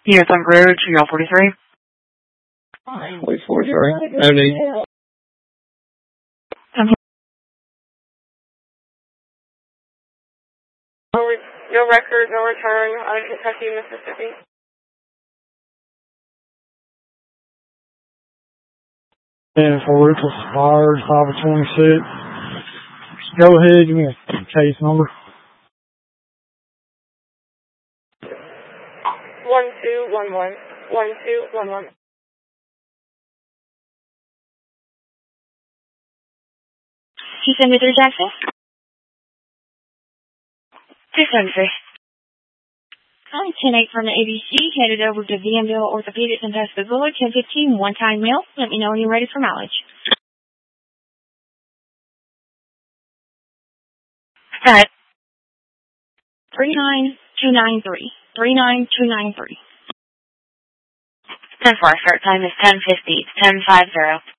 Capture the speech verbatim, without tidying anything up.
Yes, on Road, G L forty-three. Wait, forty-three. No need. I'm here. No, re- no record, no return out of Kentucky, Mississippi. And for Ruthless Fires, five of twenty-six. Go ahead, give me a case number. One two one one. One two one one. two seventy-three Jackson? two seventy-three. Hi, ten eight from the A B C, headed over to Vanville Orthopedics in Pascagoula, ten fifteen, one-time mail. Let me know when you're ready for mileage. Alright. three nine two nine three. three nine two nine three. ten four, start time is ten fifty. It's ten five zero.